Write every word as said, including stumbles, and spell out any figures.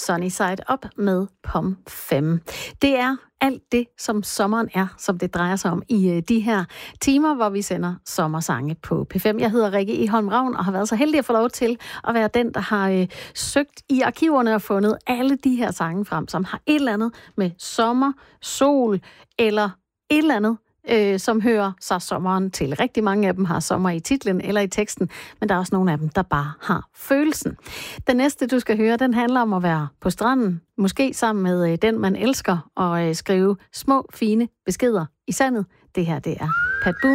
Sunny Side Up med Pom fem. Det er alt det, som sommeren er, som det drejer sig om i de her timer, hvor vi sender sommersange på P fem. Jeg hedder Rikke Egholm Ravn og har været så heldig at få lov til at være den, der har øh, søgt i arkiverne og fundet alle de her sange frem, som har et eller andet med sommer, sol eller et eller andet, øh, som hører sig sommeren til. Rigtig mange af dem har sommer i titlen eller i teksten, men der er også nogle af dem, der bare har følelsen. Den næste, du skal høre, den handler om at være på stranden, måske sammen med øh, den, man elsker, og øh, skrive små, fine beskeder i sandet. Det her, det er Pat Boone.